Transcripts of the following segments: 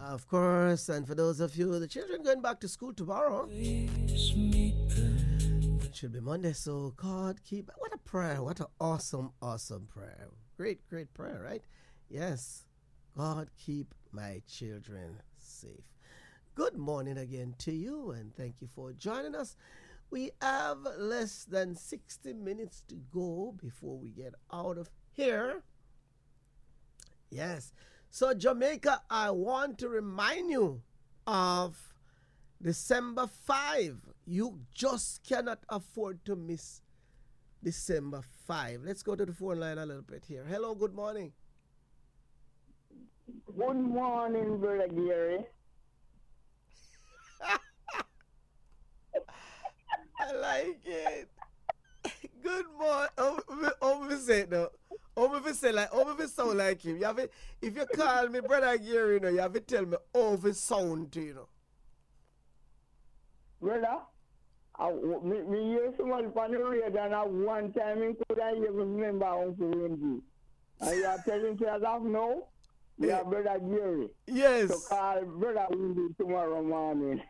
Of course, and for those of you, the children going back to school tomorrow. It should be Monday, so God keep... What a prayer. What an awesome, awesome prayer. Great, great prayer, right? Yes. God keep my children safe. Good morning again to you, and thank you for joining us. We have less than 60 minutes to go before we get out of here. Yes. So, Jamaica, I want to remind you of December 5. You just cannot afford to miss December 5. Let's go to the phone line a little bit here. Hello, good morning. Good morning, Brother Gary. I like it. Good morning. We say it though. If you sound like him, if you call me Brother Gary, you have to tell me how it sound to you. Brother, me hear someone on the radio and at one time I couldn't even remember Uncle Wendy. And you are telling me as of now, you are Brother Gary. Yes. So call Brother Wendy tomorrow morning.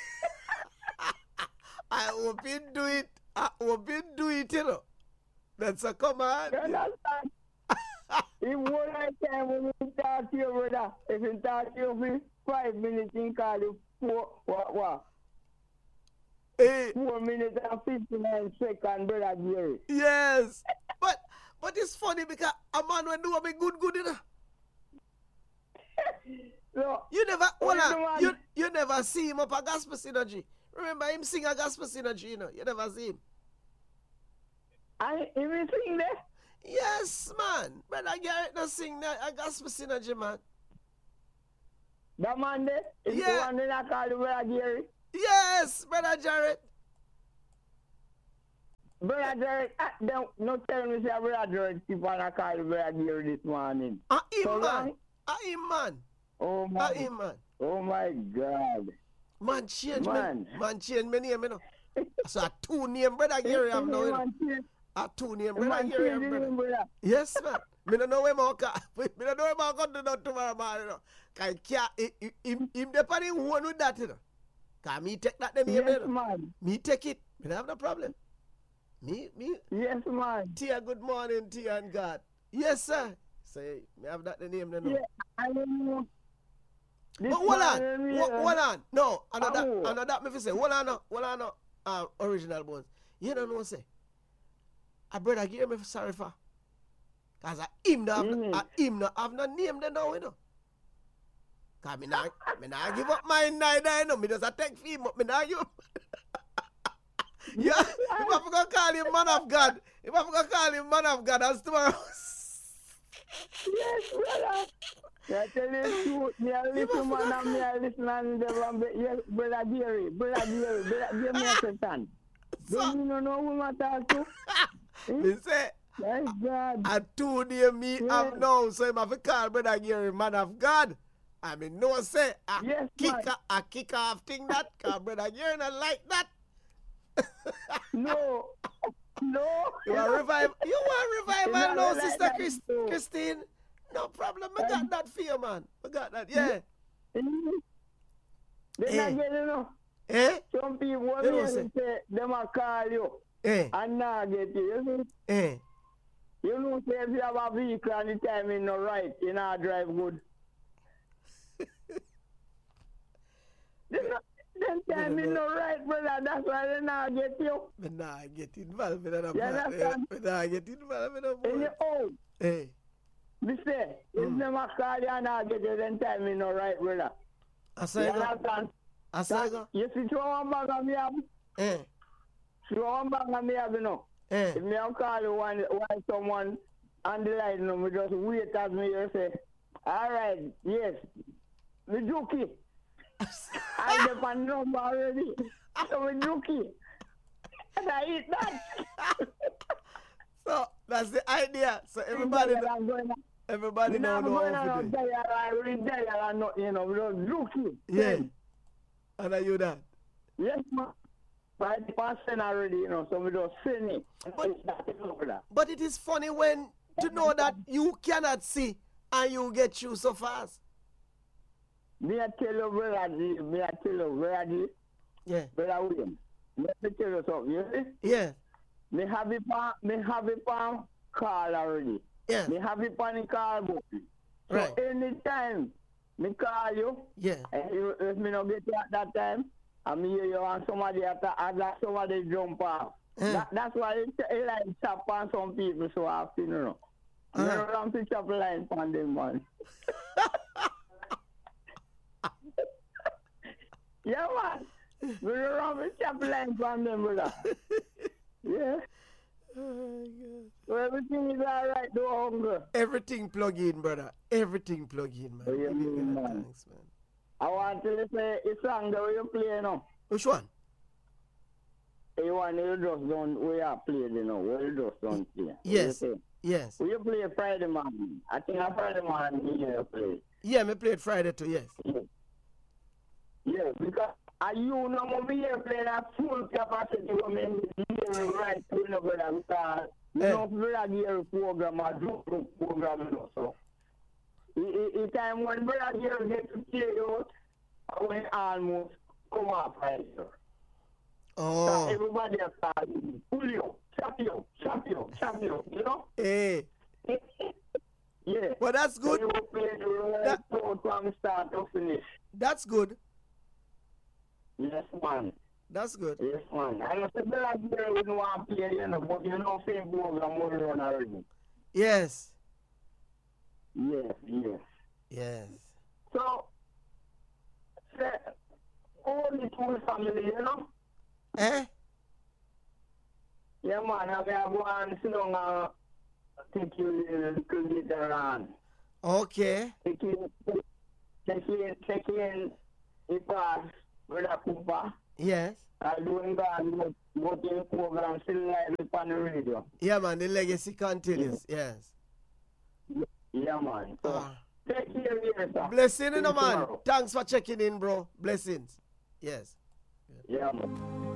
I hope you do it. You know. That's a command. You understand? If one time when we talk to you, brother, if we talk to you for 5 minutes, you call you 4 minutes and 59 seconds, Brother Gary. Yes. But it's funny because a man will do a bit good, you know. So, you never see him up a gospel synergy. Remember him sing a gospel synergy, you know. You never see him. And he will sing there? Yes, man. Brother Garrett not sing a gospel synergy, man. That man there? Is the one that I call Brother Gary? Yes, Brother Jarrett. Brother Jarrett, don't tell me say Brother Jarrett keep on a call Brother Gary this morning. Him, man. Oh my God. Man change my name, you know. So a two name Brother Gary have now, you know. A two name Brother Gary have, brother. Yes, man. Me don't know where I'm going to do tomorrow, man, you know. Because him depending one with that, you know. Because me take that name, yes, you know. Man. Me take it. Me don't have no problem. Me. Yes, man. Tia, good morning, Tia and God. Yes, sir. Say, me have that the name, you know. Yeah, I don't know. But hold on. No, another me say, hold on, original bones. You don't know, say. A brother give me sorry for. Because him not have no name then now, you know. Because me not give up my neither, you know. Me just take him up, me not give up. Yeah, if I forgot call him man of God. That's tomorrow. Yes, brother. I tell you the truth, me a listen man and me a listen and yes, Brother Gary, give me a second. Don't you know who I talk to? Me say, my God. A two name me have now, so I'm have to call Brother Gary man of God. I mean, no say, a kick off thing that, because Brother Gary not like that. No. You want revival now, Sister Christine? No problem. I got that for you, man. I got that, yeah. They not get enough. Some people say them a call you and not get you. You know, say if you have a vehicle and the time is not right, you not drive good. Then time is not right, brother. That's why they not get you. They not get involved in that. They not get involved in that. In the old. We say, if them a call you and not get you, then time is not right, brother. You see, throw one bag of me up. Throw one bag of me up, you know. If me a call you one someone on the line, you know, me just wait as me you say, all right, yes, me jokey. I have a number already. So me jokey. And I eat that. So that's the idea. So everybody know how to do. You know, we don't jokey. Yeah. And are you that? Yes, man. By the person already, you know, so we don't sing it. But it is funny when to know that you cannot see and you get through so fast. Me I tell you, Brother G. Yeah. Brother William. Let me tell you something, you see? Yeah. Me have it on call already. Yeah. Me have it on the call book. So right. Anytime me call you, yeah. If me not get you at that time, and me hear you and somebody somebody jump off. That's why it like chop on some people so often, you know. You don't to chop line on them, man. Yeah, man. We don't to chop line on them, brother. Yeah. Oh, my God. So everything is all right, though, hunger. Everything plug in, brother. Everything plug in, man. Oh, yeah, man. Thanks, man. I want to listen to a song that you play now. Which one? The one you just done, we are playing, you know. We just done play. Yes. Yes. Will you play Friday morning? I think on Friday morning you play. Yeah, me played Friday too, yes. Yeah, because you know me here playing at full capacity when me right to the brother because you know brother here program or do program, you know, so. It's time when brother here get to play out, when almost come up right here. Oh. So everybody has started, Julio, champion, you know? Hey. Yeah. Well, that's good. So you play the right from start to finish. That's good. Yes, man. That's good. Yes, man. I know the black girl wouldn't want to play, you know, but you know, same program will run already. Yes. Yes. So, say, only two family, you know? Yeah, man, I go and sit down and take you later on. Okay. Take in the pass with a Cooper. Yes. I'm doing that, go to the program, still live on the radio. Yeah, man, the legacy continues, yes. Yeah, man. So, take care of yourself. Blessing, man. Thanks for checking in, bro. Blessings. Yes. Yeah, man.